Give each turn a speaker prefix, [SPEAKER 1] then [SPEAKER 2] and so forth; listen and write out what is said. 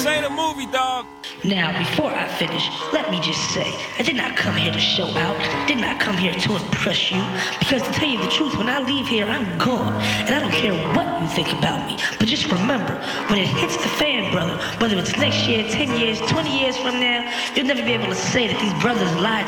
[SPEAKER 1] This ain't a movie, dog.
[SPEAKER 2] Now, before I finish, let me just say, I did not come here to show out, did not come here to impress you, because to tell you the truth, when I leave here, I'm gone, and I don't care what you think about me, but just remember, when it hits the fan, brother, whether it's next year, 10 years, 20 years from now, you'll never be able to say that these brothers lied